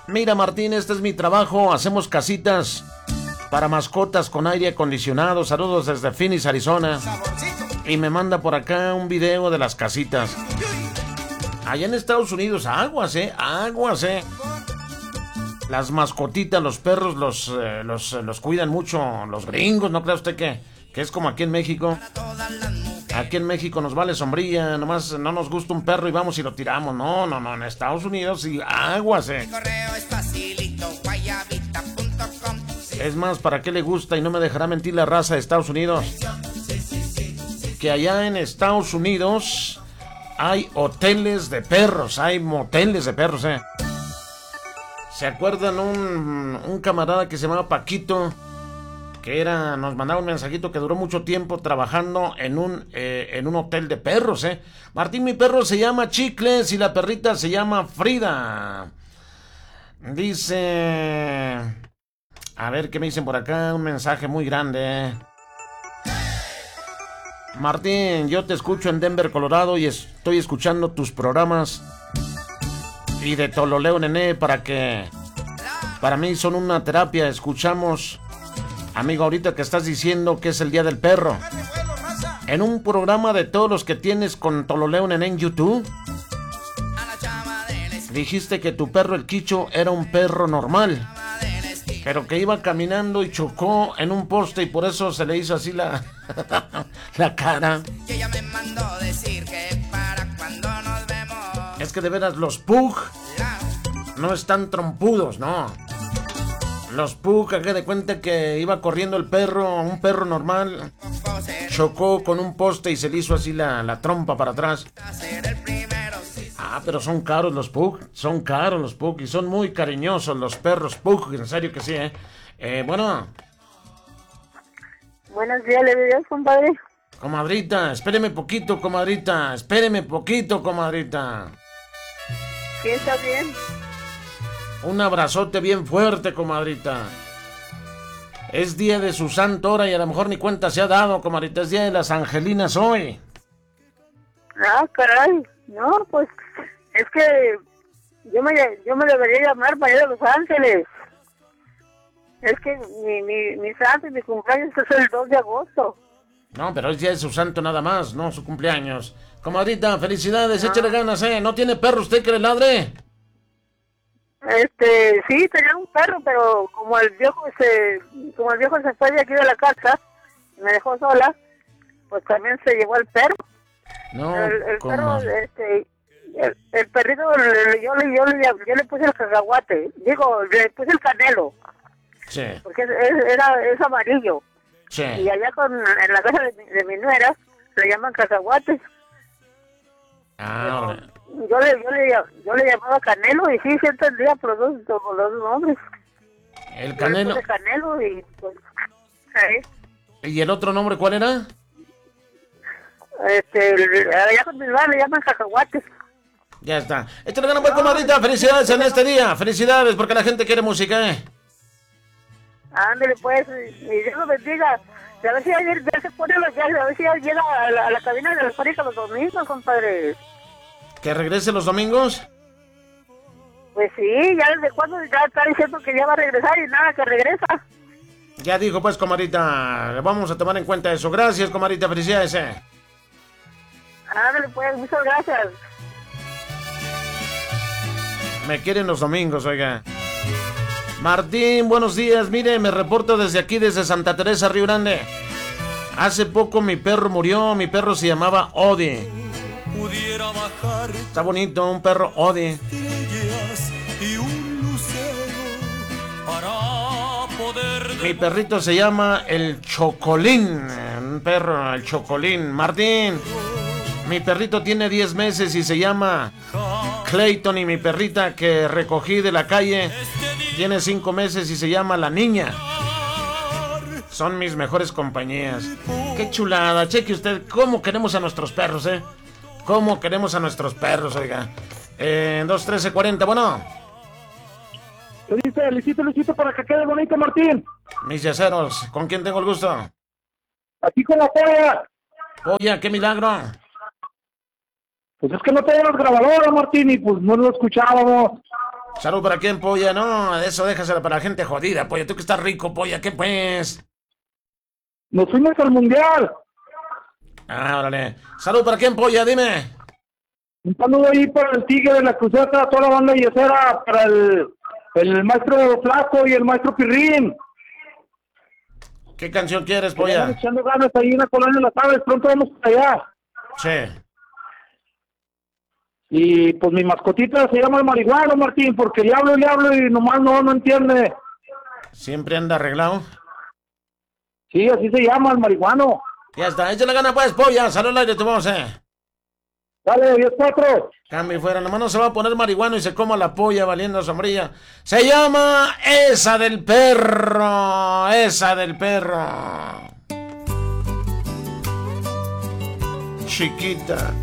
Mira, Martín, este es mi trabajo. Hacemos casitas para mascotas con aire acondicionado. Saludos desde Phoenix, Arizona. Y me manda por acá un video de las casitas. Allá en Estados Unidos, aguas, aguas, Las mascotitas, los perros, los cuidan mucho los gringos. ¿No cree usted que es como aquí en México? Aquí en México nos vale sombrilla, nomás no nos gusta un perro y vamos y lo tiramos. No, en Estados Unidos sí, aguas, Es más, ¿para qué le gusta? Y no me dejará mentir la raza de Estados Unidos. Que allá en Estados Unidos hay hoteles de perros, hay moteles de perros, ¿Se acuerdan un camarada que se llamaba Paquito? Que nos mandaba un mensajito que duró mucho tiempo trabajando en un hotel de perros, Martín, mi perro se llama Chicles y la perrita se llama Frida. Dice... A ver qué me dicen por acá, un mensaje muy grande, Martín, yo te escucho en Denver, Colorado, y estoy escuchando tus programas y de Tololeo Nené para mí son una terapia. Escuchamos, amigo, ahorita que estás diciendo que es el Día del Perro, en un programa de todos los que tienes con Tololeo Nené en YouTube, dijiste que tu perro el Quicho era un perro normal, pero que iba caminando y chocó en un poste y por eso se le hizo así la cara. Es que de veras los Pug no están trompudos, no. Los Pug, haga de cuenta que iba corriendo un perro normal, chocó con un poste y se le hizo así la trompa para atrás. Pero son caros los Pug, y son muy cariñosos los perros Pug, en serio que sí, bueno. Buenos días, le digo, compadre. Comadrita, espéreme poquito, comadrita. Sí, está bien. Un abrazote bien fuerte, comadrita. Es día de su santa hora y a lo mejor ni cuenta se ha dado, comadrita. Es día de las angelinas hoy. Ah, caray. No, pues es que yo me debería llamar para ir a Los Ángeles. Es que mi santo y mi cumpleaños es el 2 de agosto. No, pero es día de su santo nada más, no su cumpleaños. Comadrita, felicidades, échale ganas, ¿No tiene perro usted que le ladre? Sí, tenía un perro, pero como el viejo se fue de aquí de la casa y me dejó sola, pues también se llevó el perro. No, el perro, el perrito, yo le puse el cacahuate, le puse el canelo. Sí. Porque es amarillo. Sí. Y allá en la casa de mi nuera le llaman cacahuates. Ah, yo le llamaba Canelo y sí entendía por los dos nombres. El Canelo. Le puse Canelo y pues ¿Y el otro nombre cuál era? Allá con mi nuera le llaman cacahuates. Ya está. Échale ganas, pues, comadrita. Felicidades en este día. Felicidades porque la gente quiere música, Ándale, pues, y Dios lo bendiga. A ver si ayer ya se pone los viajes, a ver si ya llega a la cabina de la fábrica los domingos, compadre. ¿Que regrese los domingos? Pues sí, ya desde cuando ya está diciendo que ya va a regresar y nada, que regresa. Ya dijo, pues, comadrita, vamos a tomar en cuenta eso. Gracias, comadrita, felicidades, Ándale, pues, muchas gracias. Me quieren los domingos, oiga. Martín, buenos días. Mire, me reporto desde aquí, desde Santa Teresa, Río Grande. Hace poco mi perro murió. Mi perro se llamaba Odi. Está bonito, un perro Odi. Mi perrito se llama el Chocolín. Un perro, el Chocolín. Martín, mi perrito tiene 10 meses y se llama Clayton. Y mi perrita que recogí de la calle tiene 5 meses y se llama La Niña. Son mis mejores compañías. Qué chulada. Cheque usted cómo queremos a nuestros perros, Cómo queremos a nuestros perros, oiga. 2-13-40, bueno. Luisito, para que quede bonito, Martín. Mis yaceros, ¿con quién tengo el gusto? Aquí con la polla. Polla, qué milagro. Pues es que no teníamos grabadora, Martín, y pues no lo escuchábamos. Salud para quién, polla, no, eso déjaselo para la gente jodida, polla, tú que estás rico, polla, ¿qué pues? Nos fuimos al mundial. Ah, órale. Salud para quién, polla, dime. Un saludo ahí para el Tigre de la Cruceta, toda la banda yesera, para el maestro Flaco y el maestro Pirrín. ¿Qué canción quieres, polla? Estamos echando ganas ahí en la colonia Las Aves, pronto vamos para allá. Sí. Y pues mi mascotita se llama el marihuano, Martín, porque le hablo y nomás no entiende. ¿Siempre anda arreglado? Sí, así se llama el marihuano. Ya está, échale gana pues, polla, salud al aire, te vamos, Dale, 10-4. Cambio fuera, nomás no se va a poner marihuano y se coma la polla valiendo sombrilla. Se llama Esa del Perro. Esa del Perro. Chiquita.